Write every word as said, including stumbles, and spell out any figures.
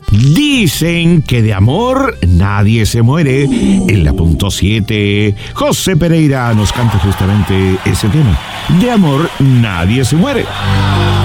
Dicen que de amor nadie se muere. En la punto siete, José Pereira nos canta justamente ese tema. De amor nadie se muere.